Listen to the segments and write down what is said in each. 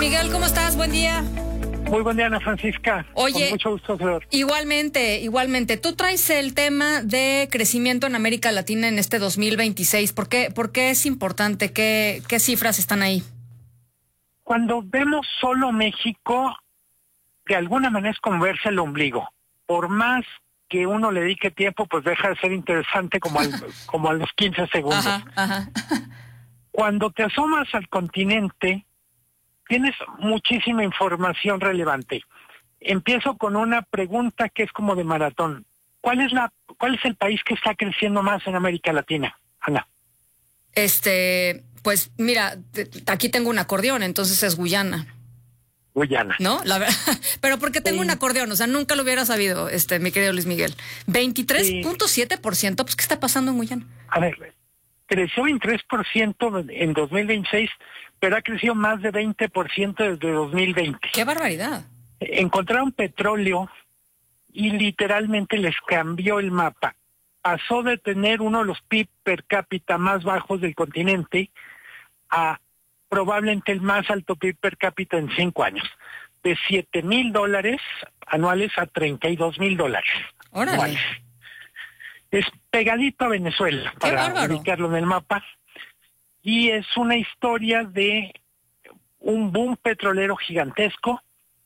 Miguel, ¿cómo estás? Buen día. Muy buen día, Ana Francisca. Oye, con mucho gusto, señor. Igualmente. Tú traes el tema de crecimiento en América Latina en este 2026. ¿Por qué es importante? ¿Qué cifras están ahí? Cuando vemos solo México, de alguna manera es como verse el ombligo. Por más que uno le dedique tiempo, pues deja de ser interesante como a los 15 segundos. Ajá. Cuando te asomas al continente, tienes muchísima información relevante. Empiezo con una pregunta que es como de maratón. ¿Cuál es el país que está creciendo más en América Latina, Ana? Pues mira, aquí tengo un acordeón, entonces es Guyana. Guyana. ¿No? Pero porque tengo un acordeón, o sea, nunca lo hubiera sabido, mi querido Luis Miguel. 23.7%, pues ¿qué está pasando en Guyana? A ver, creció 23% en 2026, pero ha crecido más de 20% desde 2020. ¡Qué barbaridad! Encontraron petróleo y literalmente les cambió el mapa. Pasó de tener uno de los PIB per cápita más bajos del continente a probablemente el más alto PIB per cápita en 5 años. De $7,000 anuales a $32,000. ¡Órale! Anuales. Es pegadito a Venezuela, para ubicarlo en el mapa. Y es una historia de un boom petrolero gigantesco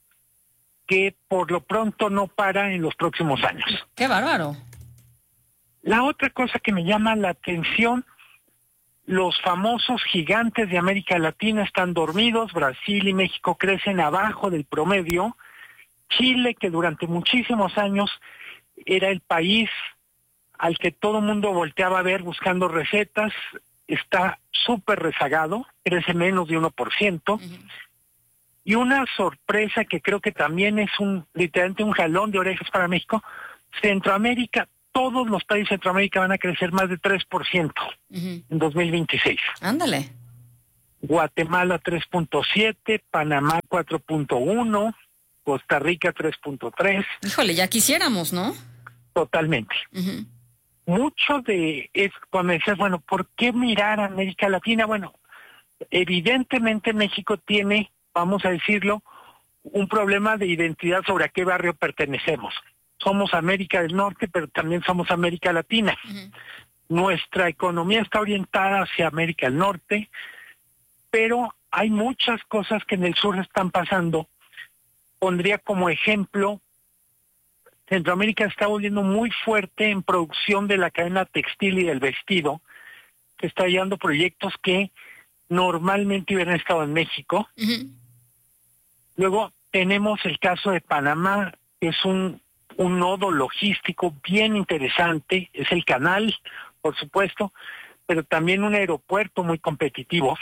que por lo pronto no para en los próximos años. ¡Qué bárbaro! La otra cosa que me llama la atención, los famosos gigantes de América Latina están dormidos. Brasil y México crecen abajo del promedio. Chile, que durante muchísimos años era el país al que todo el mundo volteaba a ver buscando recetas, está súper rezagado, crece menos de 1%. Uh-huh. Y una sorpresa que creo que también es literalmente un jalón de orejas para México, Centroamérica, todos los países de Centroamérica van a crecer más de 3% en 2026. Ándale. Guatemala 3.7, Panamá 4.1, Costa Rica 3.3. Híjole, ya quisiéramos, ¿no? Totalmente. Uh-huh. Mucho de es cuando dices, bueno, ¿por qué mirar a América Latina? Bueno, evidentemente México tiene, vamos a decirlo, un problema de identidad sobre a qué barrio pertenecemos. Somos América del Norte, pero también somos América Latina. Uh-huh. Nuestra economía está orientada hacia América del Norte, pero hay muchas cosas que en el sur están pasando. Pondría como ejemplo, Centroamérica está volviendo muy fuerte en producción de la cadena textil y del vestido, que está llevando proyectos que normalmente hubieran estado en México. Uh-huh. Luego tenemos el caso de Panamá, que es un nodo logístico bien interesante, es el canal, por supuesto, pero también un aeropuerto muy competitivo.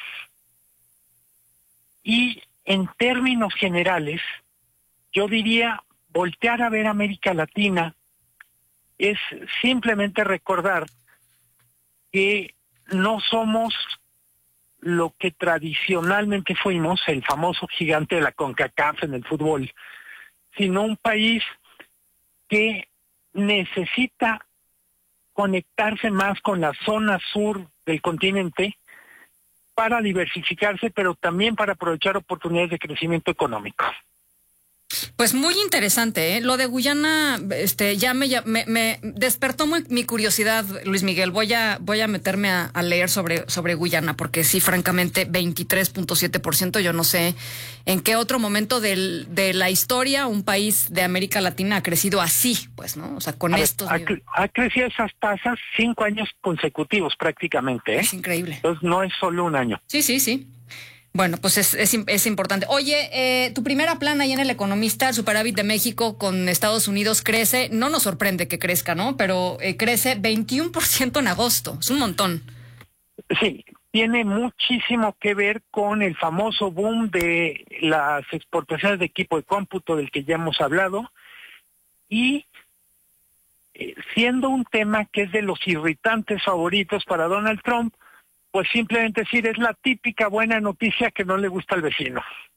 Y en términos generales, yo diría, voltear a ver América Latina es simplemente recordar que no somos lo que tradicionalmente fuimos, el famoso gigante de la CONCACAF en el fútbol, sino un país que necesita conectarse más con la zona sur del continente para diversificarse, pero también para aprovechar oportunidades de crecimiento económico. Pues muy interesante, ¿eh? Lo de Guyana, ya me despertó mi curiosidad, Luis Miguel. Voy a meterme a leer sobre Guyana, porque sí, francamente, 23.7%. Yo no sé en qué otro momento de la historia un país de América Latina ha crecido así, pues, ¿no? O sea, con estos. Ha crecido esas tasas 5 años consecutivos prácticamente, ¿eh? Es increíble. Entonces no es solo un año. Sí. Bueno, pues es importante. Oye, tu primera plana ahí en El Economista, el superávit de México con Estados Unidos crece, no nos sorprende que crezca, ¿no? Pero crece 21% en agosto, es un montón. Sí, tiene muchísimo que ver con el famoso boom de las exportaciones de equipo de cómputo del que ya hemos hablado, y siendo un tema que es de los irritantes favoritos para Donald Trump, pues simplemente decir, es la típica buena noticia que no le gusta al vecino.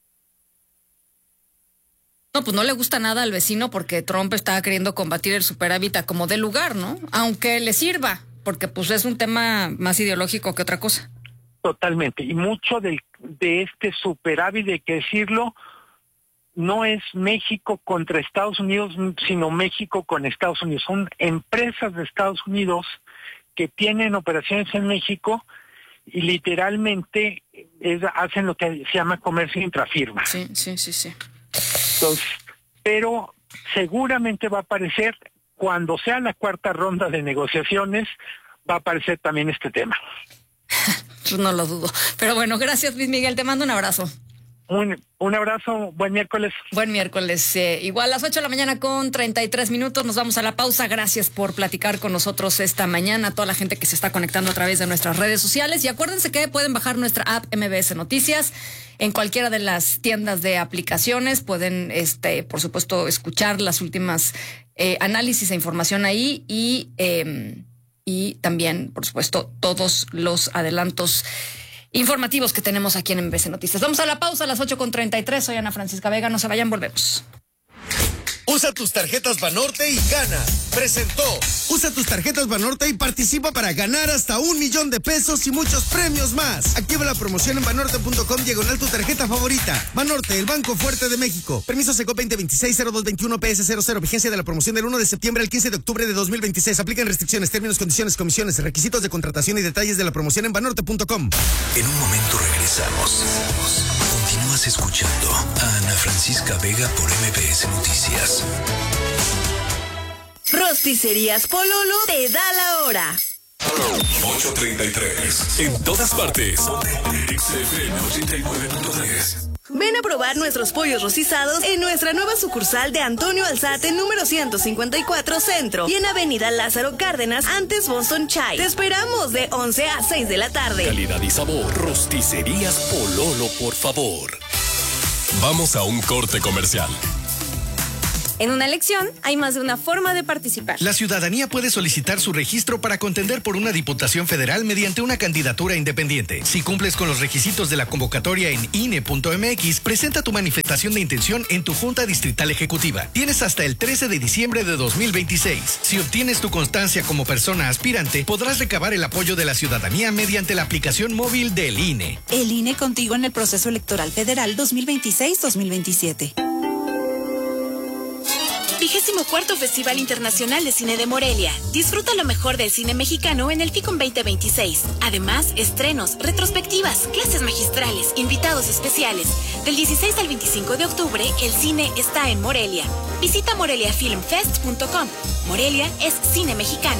No, pues no le gusta nada al vecino porque Trump está queriendo combatir el superávit a como dé lugar, ¿no? Aunque le sirva, porque pues es un tema más ideológico que otra cosa. Totalmente. Y mucho de este superávit, hay que decirlo, no es México contra Estados Unidos, sino México con Estados Unidos. Son empresas de Estados Unidos que tienen operaciones en México y literalmente hacen lo que se llama comercio intrafirma. Sí. Entonces, pero seguramente va a aparecer, cuando sea la cuarta ronda de negociaciones, va a aparecer también este tema. No lo dudo. Pero bueno, gracias, Luis Miguel. Te mando un abrazo. Un abrazo, buen miércoles. Buen miércoles. Igual a las 8:33 a.m. Nos vamos a la pausa. Gracias por platicar con nosotros esta mañana. A toda la gente que se está conectando a través de nuestras redes sociales. Y acuérdense que pueden bajar nuestra app MBS Noticias en cualquiera de las tiendas de aplicaciones. Pueden, por supuesto, escuchar las últimas análisis e información ahí y también, por supuesto, todos los adelantos informativos que tenemos aquí en MBS Noticias. Vamos a la pausa a las 8:33. Soy Ana Francisca Vega. No se vayan, volvemos. Usa tus tarjetas Banorte y gana. Presentó. Usa tus tarjetas Banorte y participa para ganar hasta 1 millón de pesos y muchos premios más. Activa la promoción en banorte.com/ tu tarjeta favorita. Banorte, el Banco Fuerte de México. Permiso Seco 2026-0221 PS00. Vigencia de la promoción del 1 de septiembre al 15 de octubre de 2026. Aplican restricciones, términos, condiciones, comisiones, requisitos de contratación y detalles de la promoción en banorte.com. En un momento regresamos. Continúas escuchando a Ana Francisca Vega por MBS Noticias. Rosticerías Pololo te da la hora. 8:33. En todas partes. XFM 89.3. Ven a probar nuestros pollos rostizados en nuestra nueva sucursal de Antonio Alzate, número 154 Centro, y en Avenida Lázaro Cárdenas, antes Boston Chai. Te esperamos de 11 a 6 de la tarde. Calidad y sabor. Rosticerías Pololo, por favor. Vamos a un corte comercial. En una elección hay más de una forma de participar. La ciudadanía puede solicitar su registro para contender por una diputación federal mediante una candidatura independiente. Si cumples con los requisitos de la convocatoria en INE.mx, presenta tu manifestación de intención en tu Junta Distrital Ejecutiva. Tienes hasta el 13 de diciembre de 2026. Si obtienes tu constancia como persona aspirante, podrás recabar el apoyo de la ciudadanía mediante la aplicación móvil del INE. El INE contigo en el proceso electoral federal 2026-2027. 24º Festival Internacional de Cine de Morelia. Disfruta lo mejor del cine mexicano en el FICOM 2026. Además, estrenos, retrospectivas, clases magistrales, invitados especiales. Del 16 al 25 de octubre, el cine está en Morelia. Visita moreliafilmfest.com. Morelia es cine mexicano.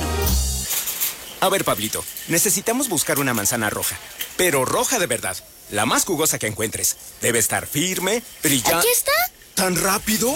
A ver, Pablito, necesitamos buscar una manzana roja, pero roja de verdad, la más jugosa que encuentres. Debe estar firme, brillante. ¿Aquí está? ¿Tan rápido?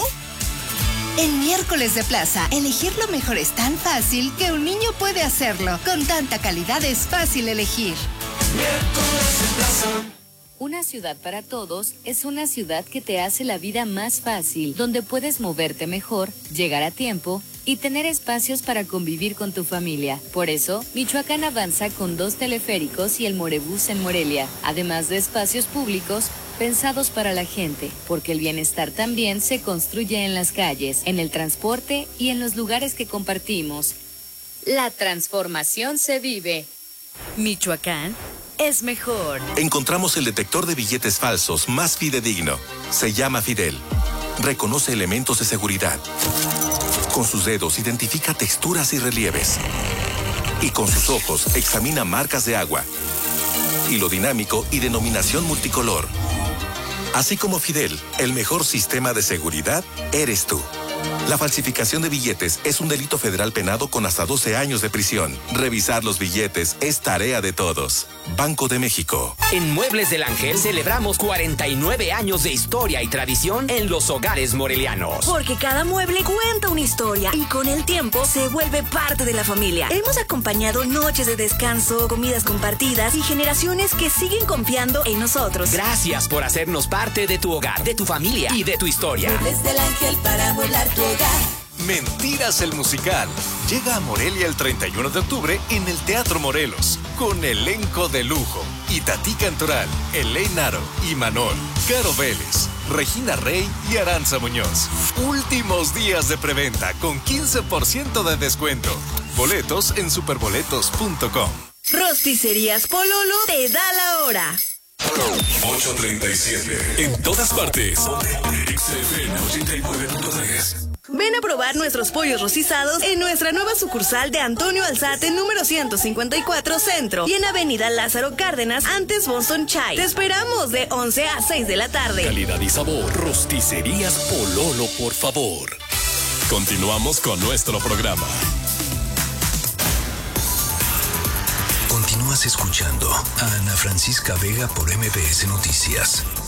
En Miércoles de Plaza, elegir lo mejor es tan fácil que un niño puede hacerlo. Con tanta calidad es fácil elegir. Miércoles de Plaza. Una ciudad para todos es una ciudad que te hace la vida más fácil, donde puedes moverte mejor, llegar a tiempo y tener espacios para convivir con tu familia. Por eso, Michoacán avanza con 2 teleféricos y el Morebús en Morelia, además de espacios públicos pensados para la gente, porque el bienestar también se construye en las calles, en el transporte y en los lugares que compartimos. La transformación se vive. Michoacán es mejor. Encontramos el detector de billetes falsos más fidedigno. Se llama Fidel. Reconoce elementos de seguridad. Con sus dedos identifica texturas y relieves. Y con sus ojos examina marcas de agua, hilo dinámico y denominación multicolor. Así como Fidel, el mejor sistema de seguridad eres tú. La falsificación de billetes es un delito federal penado con hasta 12 años de prisión. Revisar los billetes es tarea de todos. Banco de México. En Muebles del Ángel celebramos 49 años de historia y tradición en los hogares morelianos. Porque cada mueble cuenta una historia y con el tiempo se vuelve parte de la familia. Hemos acompañado noches de descanso, comidas compartidas y generaciones que siguen confiando en nosotros. Gracias por hacernos parte de tu hogar, de tu familia y de tu historia. Muebles del Ángel para amueblar tu hogar. Mentiras el musical. Llega a Morelia el 31 de octubre en el Teatro Morelos, con elenco de lujo. Itatí Cantoral, Elaine Naro, Imanol, Caro Vélez, Regina Rey y Aranza Muñoz. Últimos días de preventa con 15% de descuento. Boletos en superboletos.com. Rosticerías Pololo te da la hora. 8:37. En todas partes. XFM 89.3. Ven a probar nuestros pollos rostizados en nuestra nueva sucursal de Antonio Alzate, número 154 Centro, y en Avenida Lázaro Cárdenas, antes Boston Chai. Te esperamos de 11 a 6 de la tarde. Calidad y sabor. Rosticerías Pololo, por favor. Continuamos con nuestro programa. Continúas escuchando a Ana Francisca Vega por MBS Noticias.